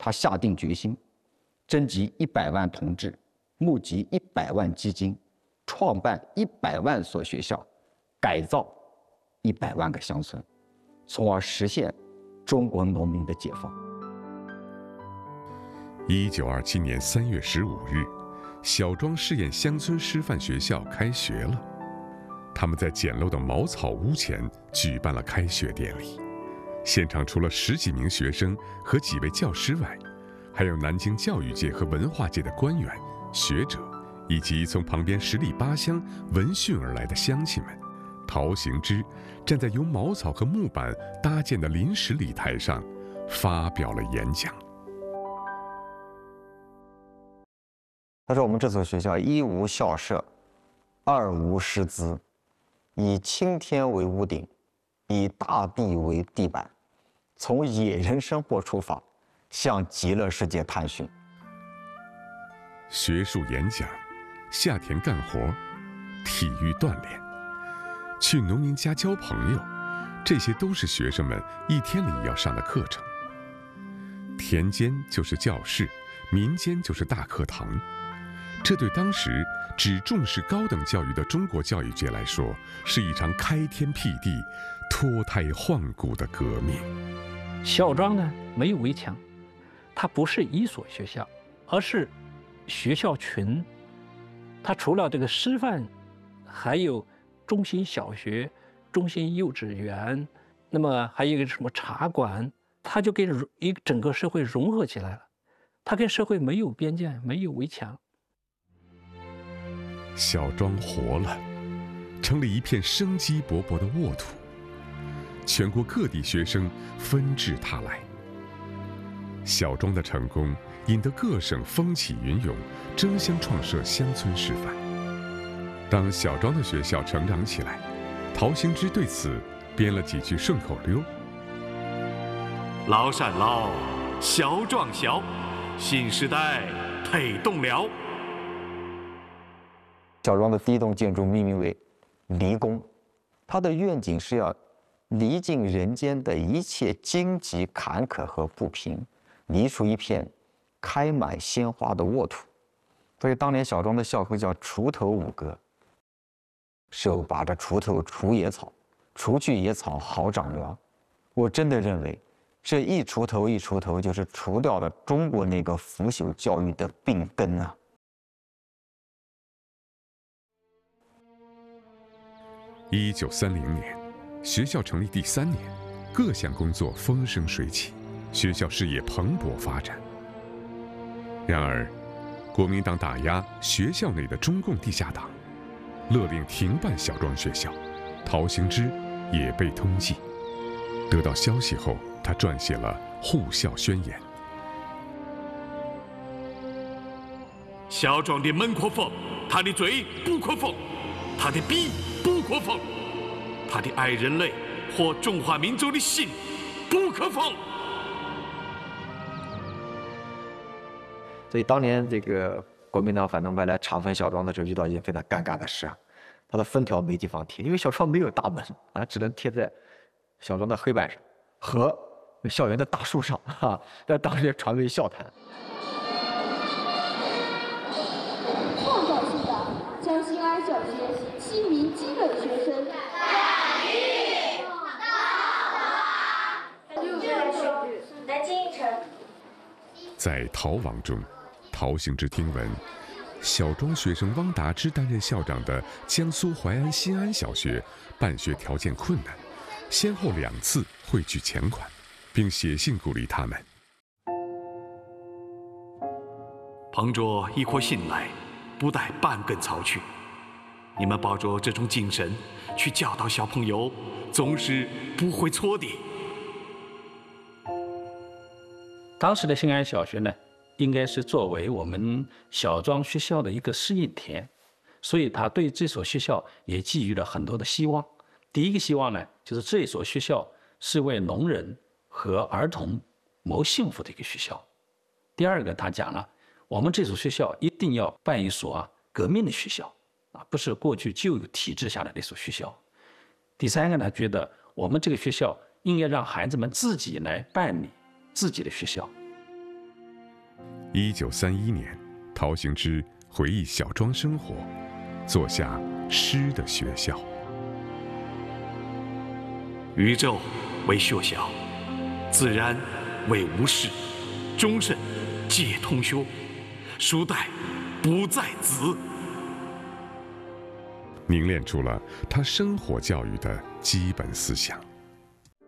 他下定决心，征集100万同志，募集100万基金，创办100万所学校，改造100万个乡村，从而实现中国农民的解放。 1927年3月15日，小庄试验乡村师范学校开学了。他们在简陋的茅草屋前举办了开学典礼，现场除了10几名学生和几位教师外，还有南京教育界和文化界的官员、学者，以及从旁边10里8乡闻讯而来的乡亲们。陶行知站在由茅草和木板搭建的临时礼台上，发表了演讲。 他说：“我们这所学校一无校舍，二无师资，以青天为屋顶，以大地为地板，从野人生活出发，向极乐世界探寻。” 学术演讲、下田干活、体育锻炼、去农民家交朋友，这些都是学生们一天里要上的课程。田间就是教室，民间就是大课堂。这对当时只重视高等教育的中国教育界来说，是一场开天辟地、脱胎换骨的革命。 小庄呢，没有围墙，它不是一所学校，而是学校群。它除了这个师范，还有中心小学、中心幼稚园，那么还有一个什么茶馆，它就跟整个社会融合起来了。它跟社会没有边界，没有围墙。 小庄活了，成了一片生机勃勃的沃土。全国各地学生纷至沓来。小庄的成功引得各省风起云涌，争相创设乡村师范。当小庄的学校成长起来，陶行知对此编了几句顺口溜： 老陕老，小壮小，新时代推动了。 小庄的第一栋建筑命名为离宫，它的愿景是要离尽人间的一切荆棘坎坷和不平，离出一片开满鲜花的沃土。所以当年小庄的校徽叫锄头5个，手把着锄头除野草，除去野草好长苗。我真的认为，这一锄头一锄头，就是除掉了中国那个腐朽教育的病根啊！ 1930年，学校成立第3年，各项工作风生水起，学校事业蓬勃发展。然而，国民党打压学校内的中共地下党，勒令停办小庄学校，陶行知也被通缉。得到消息后，他撰写了护校宣言： 小庄的门可封，他的罪不可封，他的笔不可封，他的爱人类和中华民族的心不可封。 所以当年这个国民党反动派来查封小庄的时候，遇到一件非常尴尬的事啊，他的封条没地方贴，因为小庄没有大门啊，只能贴在小庄的黑板上和校园的大树上啊，在当时也传为笑谈。 创造性的将新安小学7名基本学生南京一城。 在逃亡中，陶行知听闻，小庄学生汪达之担任校长的江苏淮安新安小学办学条件困难，先后2次汇聚钱款，并写信鼓励他们。 捧着一颗心来，不带半根草去。你们抱着这种精神去教导小朋友，总是不会错的。 当时的新安小学呢，应该是作为我们小庄学校的一个试验田，所以他对这所学校也寄予了很多的希望。第一个希望呢，就是这所学校是为农人和儿童谋幸福的一个学校。第二个，他讲了，我们这所学校一定要办一所革命的学校，不是过去旧有体制下的那所学校。第三个呢，觉得我们这个学校应该让孩子们自己来办理自己的学校。 1931年，陶行知回忆小庄生活，做下诗的学校。 宇宙为学校，自然为吾师，终身皆同学，书呆不在兹。 凝练出了他生活教育的基本思想。